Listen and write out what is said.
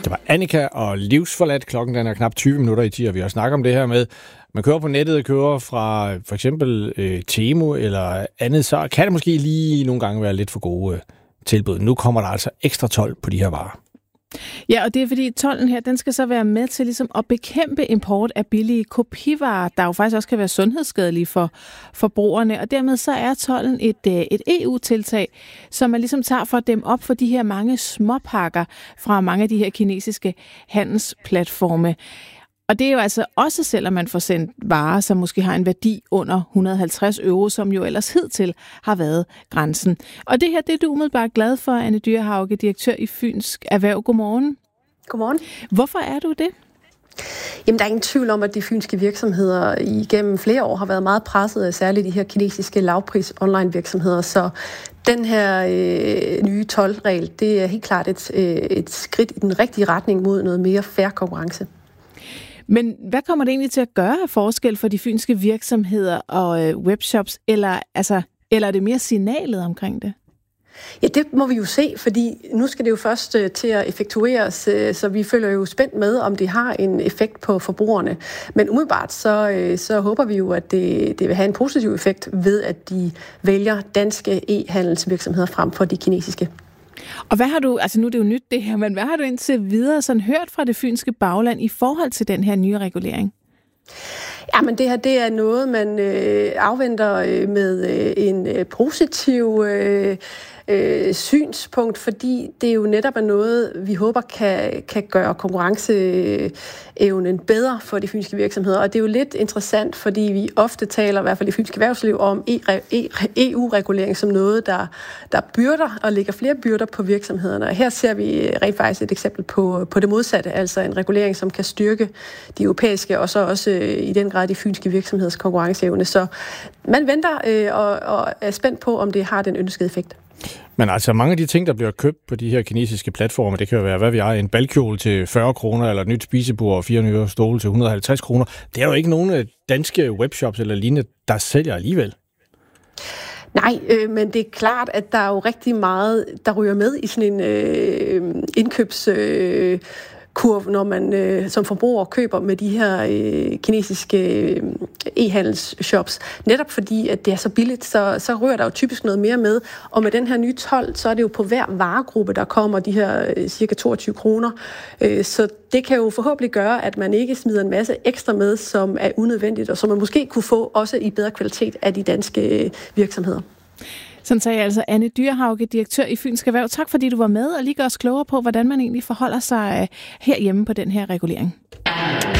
Det var Annika og Livsforladt. Klokken den er knap 20 minutter i 10, og vi har snakket om det her med, man kører på nettet og kører fra for eksempel Temu eller andet, så kan det måske lige nogle gange være lidt for gode tilbud. Nu kommer der altså ekstra told på de her varer. Ja, og det er fordi tolden her, den skal så være med til ligesom at bekæmpe import af billige kopivarer, der jo faktisk også kan være sundhedsskadelige for forbrugerne. Og dermed så er tolden et EU-tiltag, som man ligesom tager for at dæmme op for de her mange småpakker fra mange af de her kinesiske handelsplatforme. Og det er jo altså også, selvom man får sendt varer, som måske har en værdi under 150 euro, som jo ellers hidtil har været grænsen. Og det her, det er du umiddelbart glad for, Anne Dyrhauge, direktør i Fynsk Erhverv. Godmorgen. Godmorgen. Hvorfor er du det? Jamen, der er ingen tvivl om, at de fynske virksomheder igennem flere år har været meget presset af særligt de her kinesiske lavpris online virksomheder. Så den her nye toldregel, det er helt klart et skridt i den rigtige retning mod noget mere fair konkurrence. Men hvad kommer det egentlig til at gøre af forskel for de fynske virksomheder og webshops, eller er det mere signalet omkring det? Ja, det må vi jo se, fordi nu skal det jo først til at effektueres, så vi følger jo spændt med, om det har en effekt på forbrugerne. Men umiddelbart så håber vi jo, at det vil have en positiv effekt ved, at de vælger danske e-handelsvirksomheder frem for de kinesiske. Og hvad har du, altså nu er det jo nyt det her, men hvad har du indtil videre sådan hørt fra det fynske bagland i forhold til den her nye regulering? Jamen det her, det er noget, man afventer med en positiv synspunkt, fordi det jo netop er noget, vi håber kan gøre konkurrenceevnen bedre for de fynske virksomheder. Og det er jo lidt interessant, fordi vi ofte taler, i hvert fald i fynsk erhvervsliv, om EU-regulering som noget, der byrder og lægger flere byrder på virksomhederne. Og her ser vi rent faktisk et eksempel på det modsatte, altså en regulering, som kan styrke de europæiske og så også i den grad de fynske virksomheders konkurrenceevne. Så man venter og er spændt på, om det har den ønskede effekt. Men altså mange af de ting, der bliver købt på de her kinesiske platforme, det kan jo være, hvad vi har, en balkjole til 40 kroner, eller et nyt spisebord og 4 nye stole til 150 kroner. Det er jo ikke nogen danske webshops eller lignende, der sælger alligevel. Nej, men det er klart, at der er jo rigtig meget, der ryger med i sådan en indkøbskurv, når man som forbruger køber med de her kinesiske e-handelsshops. Netop fordi, at det er så billigt, så rører der jo typisk noget mere med. Og med den her nye told, så er det jo på hver varegruppe, der kommer de her cirka 22 kroner. Så det kan jo forhåbentlig gøre, at man ikke smider en masse ekstra med, som er unødvendigt, og som man måske kunne få også i bedre kvalitet af de danske virksomheder. Sådan sagde altså Anne Dyrhauge, direktør i Fynsk Erhverv. Tak fordi du var med og lige gør os klogere på, hvordan man egentlig forholder sig herhjemme på den her regulering.